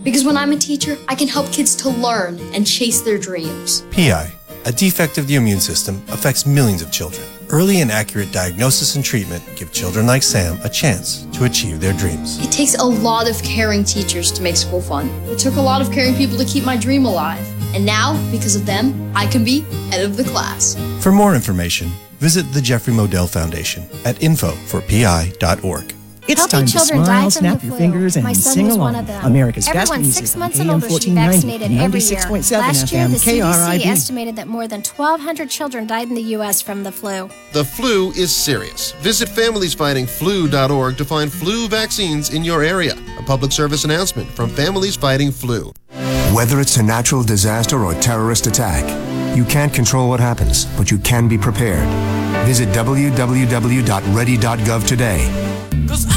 Because when I'm a teacher, I can help kids to learn and chase their dreams. PI, a defect of the immune system, affects millions of children. Early and accurate diagnosis and treatment give children like Sam a chance to achieve their dreams. It takes a lot of caring teachers to make school fun. It took a lot of caring people to keep my dream alive. And now, because of them, I can be head of the class. For more information, visit the Jeffrey Modell Foundation at info4pi.org. It's Healthy time to children smile, die from snap the your flu. fingers, My and son sing was along. one of them. America's best Everyone music 6 on months AM and older should be 1490, vaccinated every year. 96.7 Last year, FM, the CDC KRIB. estimated that more than 1,200 children died in the U.S. from the flu. The flu is serious. Visit FamiliesFightingFlu.org to find flu vaccines in your area. A public service announcement from Families Fighting Flu. Whether it's a natural disaster or terrorist attack, you can't control what happens, but you can be prepared. Visit www.ready.gov today.